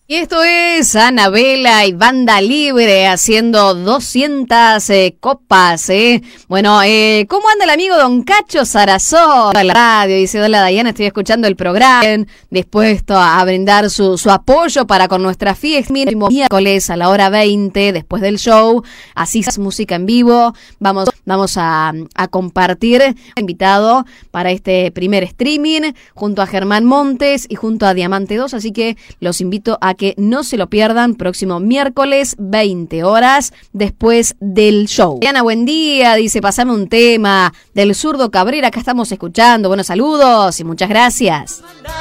Y esto es Anabela y Banda Libre haciendo 200 copas, Bueno, ¿cómo anda el amigo Don Cacho Sarazón? A la radio, dice, hola Dayana, estoy escuchando el programa, dispuesto a brindar su apoyo para con nuestra fiesta. Miércoles a la hora 20, después del show, así es música en vivo. Vamos a compartir invitado para este primer streaming junto a Germán Montes y junto a Diamante 2, así que los invito a que no se lo pierdan, próximo miércoles 20 horas después del show. Diana, buen día, dice, pasame un tema del Zurdo Cabrera, acá estamos escuchando, buenos saludos y muchas gracias.